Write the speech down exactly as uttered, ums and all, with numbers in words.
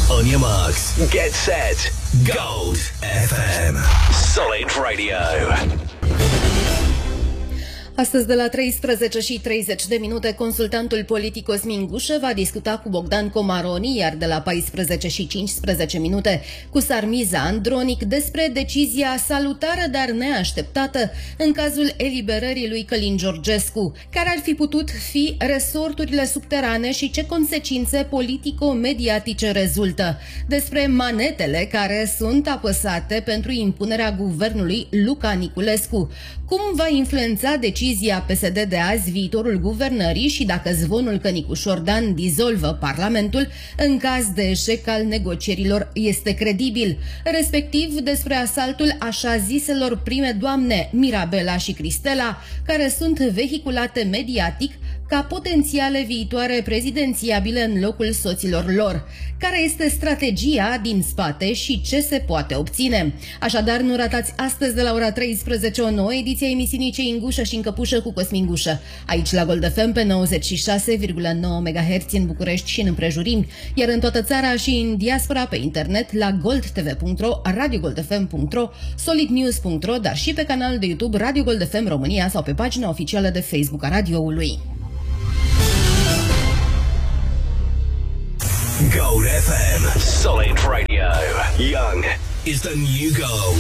On your marks, get set, Gold F M. Solid Radio. Astăzi de la treisprezece și treizeci de minute, consultantul politic Cosmin Gușă va discuta cu Bogdan Comaroni, iar de la paisprezece și cincisprezece minute cu Sarmiza Andronic despre decizia salutară, dar neașteptată în cazul eliberării lui Călin Georgescu. Care ar fi putut fi resorturile subterane și ce consecințe politico-mediatice rezultă? Despre manetele care sunt apăsate pentru impunerea guvernului Luca Niculescu. Cum va influența decizia Decizia P S D de azi viitorul guvernării și dacă zvonul că Nicu Șordan dizolvă Parlamentul în caz de eșec al negocierilor este credibil, respectiv despre asaltul așa ziselor prime doamne Mirabela și Cristela, care sunt vehiculate mediatic ca potențiale viitoare prezidențiabile în locul soților lor. Care este strategia din spate și ce se poate obține? Așadar, nu ratați astăzi de la ora treisprezece o nouă ediția emisiunii Cei în gușă și în căpușă cu Cosmin Gușă, aici la Gold F M pe nouăzeci și șase virgulă nouă megahertz în București și în împrejurimi, iar în toată țara și în diaspora pe internet la goldtv punct ro, radio gold f m punct ro, solid news punct ro, dar și pe canalul de YouTube Radio Gold F M România sau pe pagina oficială de Facebook a radioului. Gold F M. Solid Radio. Young is the new gold.